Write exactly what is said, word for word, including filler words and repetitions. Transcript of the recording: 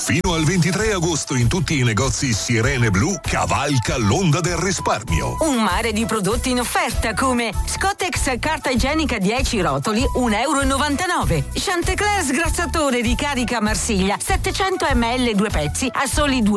Fino al ventitré agosto in tutti i negozi Sirene Blu cavalca l'onda del risparmio. Un mare di prodotti in offerta come Scottex carta igienica dieci rotoli uno e novantanove euro, Chantecler sgrassatore di carica Marsiglia settecento millilitri due pezzi a soli due